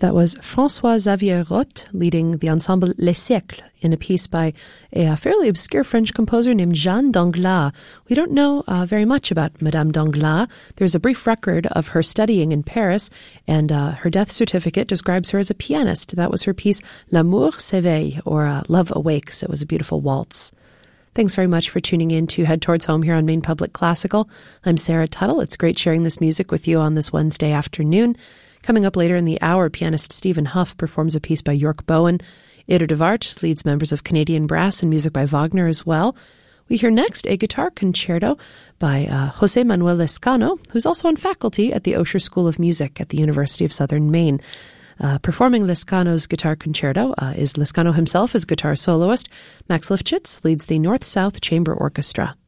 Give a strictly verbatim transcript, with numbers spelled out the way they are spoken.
That was François-Xavier Roth leading the ensemble Les Siècles in a piece by a fairly obscure French composer named Jeanne Danglars. We don't know uh, very much about Madame Danglars. There's a brief record of her studying in Paris, and uh, her death certificate describes her as a pianist. That was her piece L'amour s'éveille, or uh, Love Awakes. It was a beautiful waltz. Thanks very much for tuning in to Head Towards Home here on Maine Public Classical. I'm Sarah Tuttle. It's great sharing this music with you on this Wednesday afternoon. Coming up later in the hour, pianist Stephen Huff performs a piece by York Bowen. Ida de Wart leads members of Canadian Brass and music by Wagner as well. We hear next a guitar concerto by uh, Jose Manuel Lescano, who's also on faculty at the Osher School of Music at the University of Southern Maine. Uh, performing Lescano's guitar concerto uh, is Lescano himself as guitar soloist. Max Lifchitz leads the North-South Chamber Orchestra.